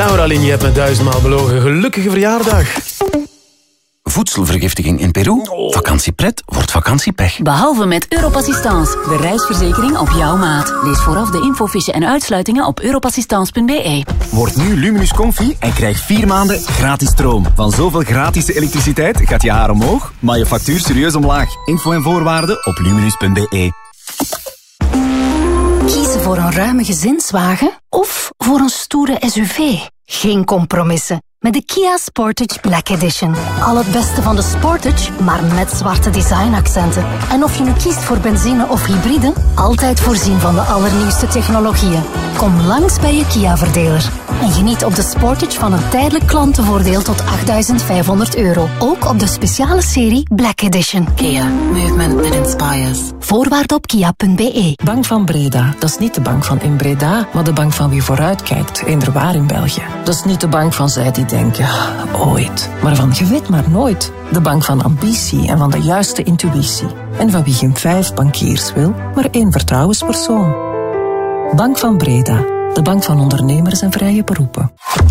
Laura Lin, je hebt me 1000-maal belogen. Gelukkige verjaardag. Voedselvergiftiging in Peru? Vakantiepret wordt vakantiepech. Behalve met Europassistance, de reisverzekering op jouw maat. Lees vooraf de infofiche en uitsluitingen op europassistance.be. Word nu Luminus Comfy en krijg 4 maanden gratis stroom. Van zoveel gratis elektriciteit gaat je haar omhoog, maar je factuur serieus omlaag. Info en voorwaarden op luminus.be. Kiezen voor een ruime gezinswagen of voor een stoere SUV? Geen compromissen. Met de Kia Sportage Black Edition. Al het beste van de Sportage, maar met zwarte designaccenten. En of je nu kiest voor benzine of hybride, altijd voorzien van de allernieuwste technologieën. Kom langs bij je Kia-verdeler. En geniet op de Sportage van een tijdelijk klantenvoordeel tot €8.500. Ook op de speciale serie Black Edition. Kia, movement that inspires. Voorwaarden op kia.be. Bank van Breda, dat is niet de bank van in Breda, maar de bank van wie vooruitkijkt, inderwaar in België. Dat is niet de bank van zij die denken, ooit. Maar van je weet maar nooit. De bank van ambitie en van de juiste intuïtie. En van wie geen 5 bankiers wil, maar 1 vertrouwenspersoon. Bank van Breda, de bank van ondernemers en vrije beroepen.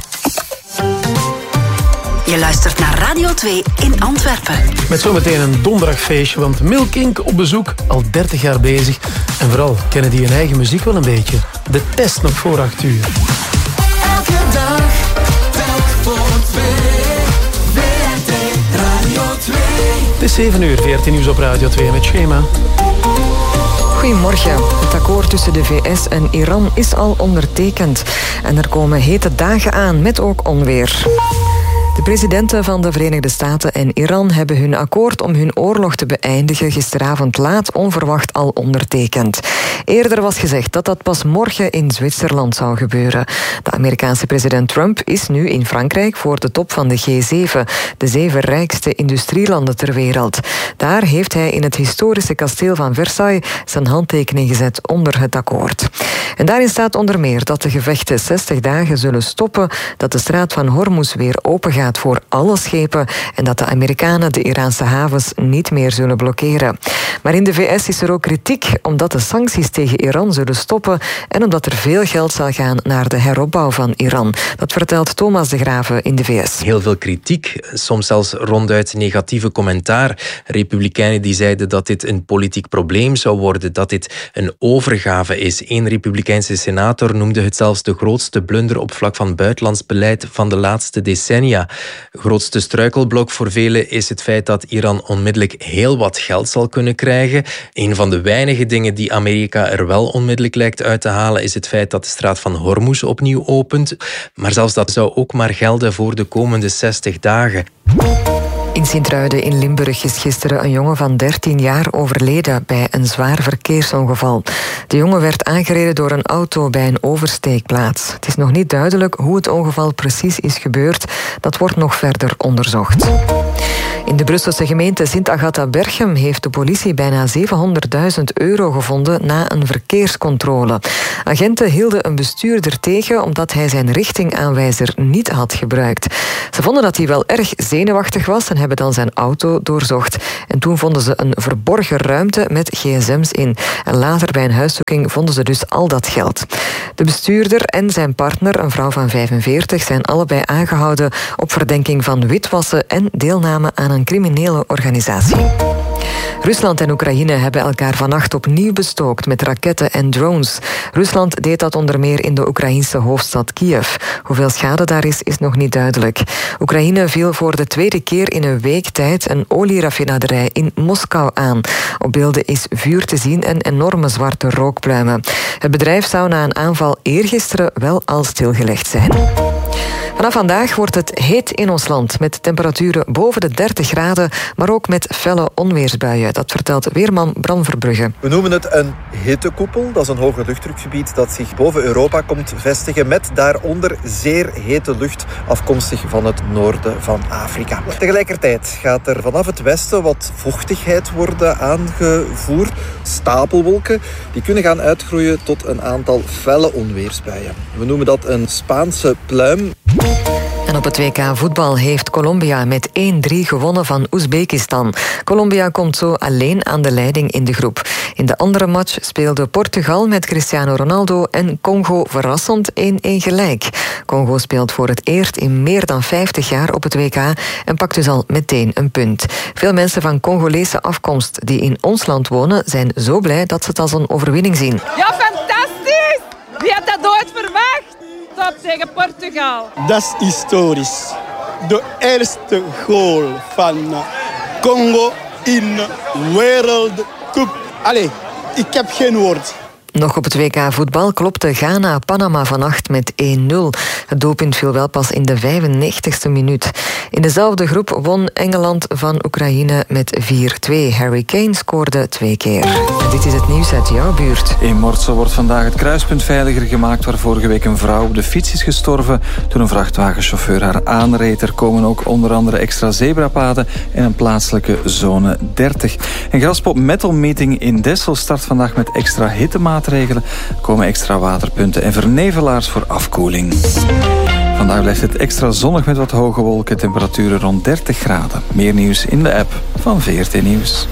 Je luistert naar Radio 2 in Antwerpen. Met zometeen een donderdagfeestje, want Milk Inc. op bezoek, al 30 jaar bezig. En vooral kennen die hun eigen muziek wel een beetje. De test nog voor 8 uur. Elke dag, telk voor 2. VRT Radio 2. Het is 7 uur, 14 nieuws op Radio 2 met Schema. Goedemorgen. Het akkoord tussen de VS en Iran is al ondertekend. En er komen hete dagen aan met ook onweer. De presidenten van de Verenigde Staten en Iran hebben hun akkoord om hun oorlog te beëindigen gisteravond laat onverwacht al ondertekend. Eerder was gezegd dat dat pas morgen in Zwitserland zou gebeuren. De Amerikaanse president Trump is nu in Frankrijk voor de top van de G7, de 7 rijkste industrielanden ter wereld. Daar heeft hij in het historische kasteel van Versailles zijn handtekening gezet onder het akkoord. En daarin staat onder meer dat de gevechten 60 dagen zullen stoppen, dat de straat van Hormuz weer open gaat voor alle schepen en dat de Amerikanen de Iraanse havens niet meer zullen blokkeren. Maar in de VS is er ook kritiek omdat de sancties tegen Iran zullen stoppen en omdat er veel geld zal gaan naar de heropbouw van Iran. Dat vertelt Thomas de Graeve in de VS. Heel veel kritiek, soms zelfs ronduit negatieve commentaar. Republikeinen die zeiden dat dit een politiek probleem zou worden, dat dit een overgave is. Eén Republikeinse senator noemde het zelfs de grootste blunder op vlak van buitenlands beleid van de laatste decennia. Grootste struikelblok voor velen is het feit dat Iran onmiddellijk heel wat geld zal kunnen krijgen. Een van de weinige dingen die Amerika er wel onmiddellijk lijkt uit te halen is het feit dat de straat van Hormuz opnieuw opent. Maar zelfs dat zou ook maar gelden voor de komende 60 dagen. In Sint-Truiden in Limburg is gisteren een jongen van 13 jaar overleden bij een zwaar verkeersongeval. De jongen werd aangereden door een auto bij een oversteekplaats. Het is nog niet duidelijk hoe het ongeval precies is gebeurd. Dat wordt nog verder onderzocht. In de Brusselse gemeente Sint-Agatha-Berchem heeft de politie bijna €700.000 gevonden na een verkeerscontrole. Agenten hielden een bestuurder tegen omdat hij zijn richtingaanwijzer niet had gebruikt. Ze vonden dat hij wel erg zenuwachtig was en hebben dan zijn auto doorzocht. En toen vonden ze een verborgen ruimte met gsm's in. En later bij een huiszoeking vonden ze dus al dat geld. De bestuurder en zijn partner, een vrouw van 45, zijn allebei aangehouden op verdenking van witwassen en deelname aan een criminele organisatie. Rusland en Oekraïne hebben elkaar vannacht opnieuw bestookt met raketten en drones. Rusland deed dat onder meer in de Oekraïnse hoofdstad Kiev. Hoeveel schade daar is nog niet duidelijk. Oekraïne viel voor de tweede keer in een week tijd een olieraffinaderij in Moskou aan. Op beelden is vuur te zien en enorme zwarte rookpluimen. Het bedrijf zou na een aanval eergisteren wel al stilgelegd zijn. Vanaf vandaag wordt het heet in ons land, met temperaturen boven de 30 graden, maar ook met felle onweersbuien. Dat vertelt weerman Bram Verbrugge. We noemen het een hittekoepel. Dat is een hoger luchtdrukgebied dat zich boven Europa komt vestigen, met daaronder zeer hete lucht afkomstig van het noorden van Afrika. Tegelijkertijd gaat er vanaf het westen wat vochtigheid worden aangevoerd. Stapelwolken die kunnen gaan uitgroeien tot een aantal felle onweersbuien. We noemen dat een Spaanse pluim. En op het WK voetbal heeft Colombia met 1-3 gewonnen van Oezbekistan. Colombia komt zo alleen aan de leiding in de groep. In de andere match speelde Portugal met Cristiano Ronaldo en Congo verrassend 1-1 gelijk. Congo speelt voor het eerst in meer dan 50 jaar op het WK en pakt dus al meteen een punt. Veel mensen van Congolese afkomst die in ons land wonen zijn zo blij dat ze het als een overwinning zien. Ja, fantastisch! Wie had dat ooit verwacht? Top tegen Portugal. Dat is historisch. De eerste goal van Congo in Wereldcup. Allee, ik heb geen woord. Nog op het WK voetbal klopte Ghana Panama vannacht met 1-0. Het doelpunt viel wel pas in de 95e minuut. In dezelfde groep won Engeland van Oekraïne met 4-2. Harry Kane scoorde 2 keer. En dit is het nieuws uit jouw buurt. In Mortsel wordt vandaag het kruispunt veiliger gemaakt, waar vorige week een vrouw op de fiets is gestorven toen een vrachtwagenchauffeur haar aanreed. Er komen ook onder andere extra zebrapaden en een plaatselijke zone 30. Een Graspop Metal Meeting in Dessel start vandaag met extra hittemaatregelen. Er komen extra waterpunten en vernevelaars voor afkoeling. Vandaag blijft het extra zonnig met wat hoge wolken, temperaturen rond 30 graden. Meer nieuws in de app van VRT Nieuws.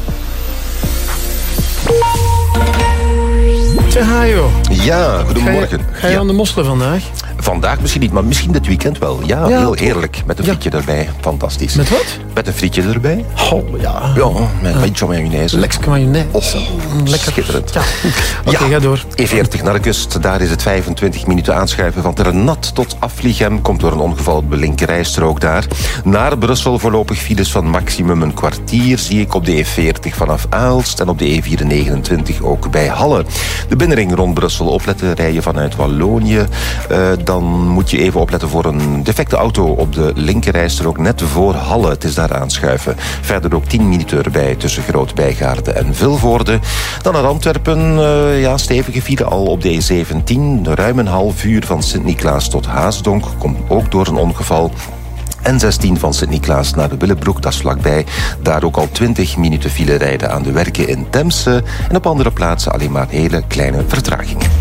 Zeg, Hajo. Ja, goedemorgen. Ga je aan de mosselen vandaag? Vandaag misschien niet, maar misschien dit weekend wel. Ja, heel heerlijk. Met een frietje erbij. Fantastisch. Met wat? Met een frietje erbij. Oh, ja. Ja, met een beetje mayonaise. Lekker mayonaise. Lekker. Schitterend. Ja. Oké, ga door. E40 naar de kust. Daar is het 25 minuten aanschuiven van Ternat tot Afligem. Komt door een ongeval op de linkerrijstrook daar. Naar Brussel voorlopig files van maximum een kwartier. Zie ik op de E40 vanaf Aalst en op de E429 ook bij Halle. De binnenring rond Brussel opletten. Rij je vanuit Wallonië. Dan moet je even opletten voor een defecte auto op de linkerrijstrook net voor Halle. Het is daar aanschuiven. Verder ook 10 minuten erbij tussen Groot-Bijgaarde en Vilvoorde. Dan naar Antwerpen. Stevige file al op de E17. Ruim een half uur van Sint-Niklaas tot Haasdonk. Komt ook door een ongeval. En 16 van Sint-Niklaas naar de Willebroek, dat is vlakbij. Daar ook al 20 minuten file rijden aan de werken in Temse. En op andere plaatsen alleen maar hele kleine vertragingen.